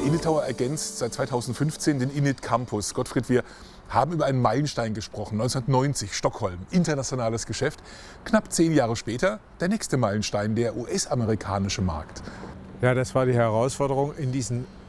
Init Tower ergänzt seit 2015 den Init Campus. Gottfried, wir haben über einen Meilenstein gesprochen, 1990, Stockholm, internationales Geschäft. Knapp 10 Jahre später der nächste Meilenstein, der US-amerikanische Markt. Ja, das war die Herausforderung, in diesen